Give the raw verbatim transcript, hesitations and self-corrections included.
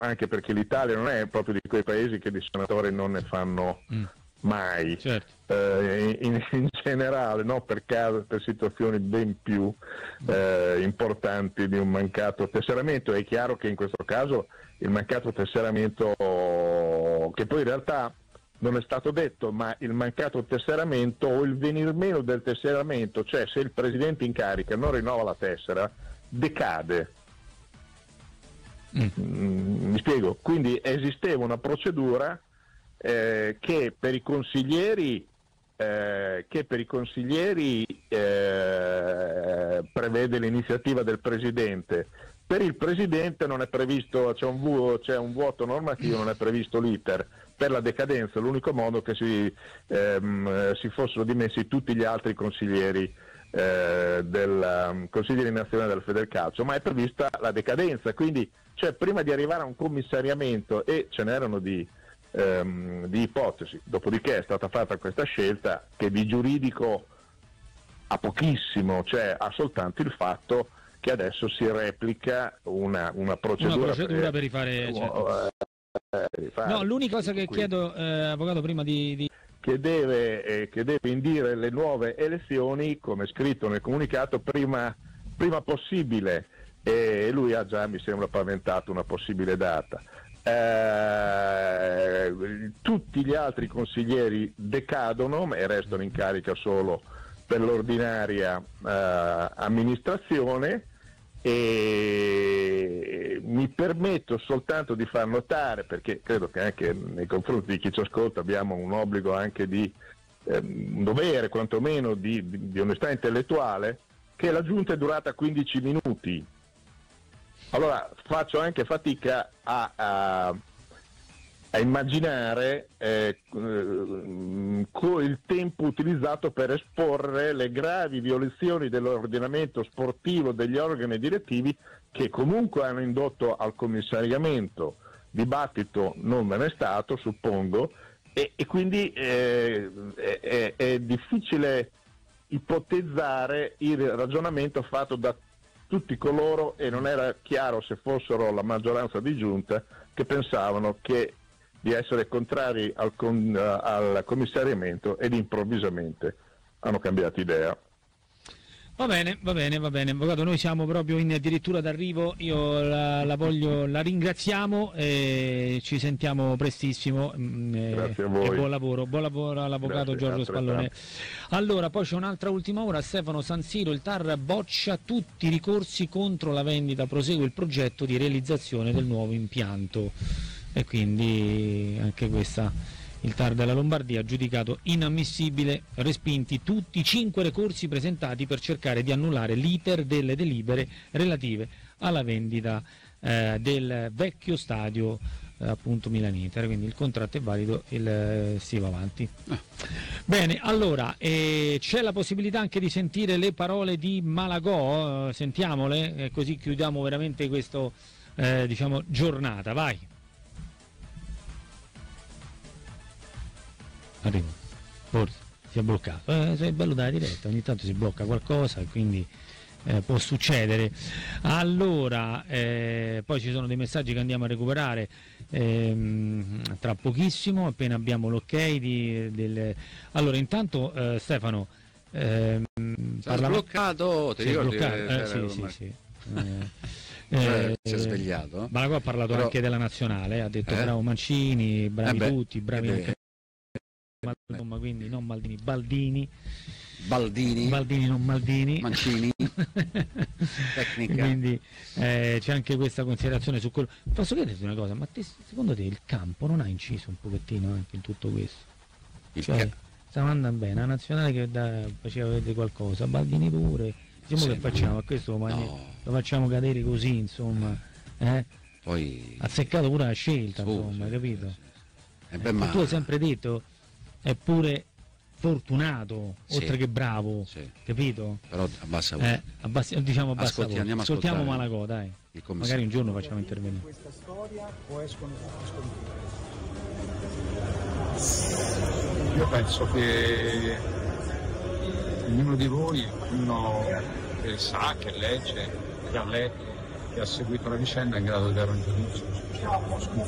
anche perché l'Italia non è proprio di quei paesi che di senatori non ne fanno mm. mai, certo. eh, in, in generale, no? per caso, per situazioni ben più eh, importanti di un mancato tesseramento. È chiaro che in questo caso il mancato tesseramento, che poi in realtà non è stato detto, ma il mancato tesseramento o il venir meno del tesseramento, cioè se il presidente in carica non rinnova la tessera, decade. Mm. Mm, mi spiego, quindi esisteva una procedura eh, che per i consiglieri eh, che per i consiglieri eh, prevede l'iniziativa del presidente. Per il presidente non è previsto, c'è un, vu- c'è un vuoto normativo, non è previsto l'iter. Per la decadenza l'unico modo che si, ehm, si fossero dimessi tutti gli altri consiglieri eh, del um, consiglieri nazionali del Federcalcio, ma è prevista la decadenza, quindi cioè prima di arrivare a un commissariamento, e ce n'erano di, ehm, di ipotesi, dopodiché è stata fatta questa scelta che di giuridico ha pochissimo, cioè ha soltanto il fatto che adesso si replica una, una procedura, una procedura per, per rifare certo. No, l'unica cosa che quindi, chiedo, eh, avvocato, prima di, di... Che, deve, eh, che deve indire le nuove elezioni, come scritto nel comunicato, prima, prima possibile, e lui ha già, mi sembra, paventato una possibile data. Eh, tutti gli altri consiglieri decadono e restano in carica solo per l'ordinaria eh, amministrazione. E mi permetto soltanto di far notare, perché credo che anche nei confronti di chi ci ascolta abbiamo un obbligo anche di eh, un dovere quantomeno di, di, di onestà intellettuale, che la giunta è durata quindici minuti. Allora faccio anche fatica a, a, a immaginare eh, il tempo utilizzato per esporre le gravi violazioni dell'ordinamento sportivo degli organi direttivi, che comunque hanno indotto al commissariamento. Dibattito non ve n'è stato, suppongo, e, e quindi eh, è, è difficile ipotizzare il ragionamento fatto da tutti coloro, e non era chiaro se fossero la maggioranza di giunta, che pensavano che di essere contrari al, con, uh, al commissariamento, ed improvvisamente hanno cambiato idea. Va bene, va bene, va bene, avvocato, noi siamo proprio in addirittura d'arrivo, io la, la voglio, la ringraziamo e ci sentiamo prestissimo. E, grazie a voi. E buon lavoro, buon lavoro all'avvocato grazie, Giorgio Spallone. Allora, poi c'è un'altra ultima ora, Stefano. San Siro, il T A R boccia tutti i ricorsi contro la vendita, prosegue il progetto di realizzazione del nuovo impianto. E quindi anche questa, il T A R della Lombardia ha giudicato inammissibile, respinti tutti i cinque ricorsi presentati per cercare di annullare l'iter delle delibere relative alla vendita eh, del vecchio stadio eh, appunto Milan-Inter, quindi il contratto è valido, il, eh, si va avanti. Eh. Bene, allora eh, c'è la possibilità anche di sentire le parole di Malagò, eh, sentiamole, eh, così chiudiamo veramente questa eh, diciamo giornata, vai. Arrivo, forse si è bloccato, eh, è bello dalla diretta, ogni tanto si blocca qualcosa, quindi eh, può succedere. Allora, eh, poi ci sono dei messaggi che andiamo a recuperare ehm, tra pochissimo, appena abbiamo l'ok di, del... Allora, intanto eh, Stefano ehm, parla... bloccato, ti ricordi? Eh, sì, sì, sì. Eh, eh, si è svegliato. Malagò ha parlato però... anche della nazionale, ha detto eh? bravo Mancini, bravi eh tutti, bravi eh anche. Insomma, quindi non Maldini, Baldini, Baldini, Baldini non Maldini, Mancini, tecnica. Quindi eh, c'è anche questa considerazione su quello. Posso chiederti una cosa, ma te, secondo te il campo non ha inciso un pochettino anche in tutto questo? Il cioè, ca- stiamo andando bene, la nazionale che da, faceva vedere qualcosa, Baldini pure, diciamo sì, che facciamo, a questo no. lo facciamo cadere così, insomma, eh? Poi azzeccato pure la scelta, scusa, insomma, capito? Sì, sì. Eh, beh, ma... Tu hai sempre detto è pure fortunato, sì, oltre che bravo, sì, capito? Però abbassa voce. Eh, abbassi, diciamo abbassa Ascolti, andiamo a ascoltiamo Malagò, dai. Magari un giorno facciamo intervenire. In questa storia o escono sconfitti? Io penso che ognuno di voi, uno che sa, che legge, che ha letto, chi ha seguito la vicenda è in grado di dare un giudizio.